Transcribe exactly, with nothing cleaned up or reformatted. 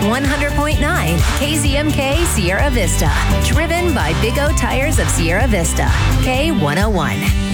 one hundred point nine K Z M K Sierra Vista. Driven by Big O Tires of Sierra Vista. K one oh one.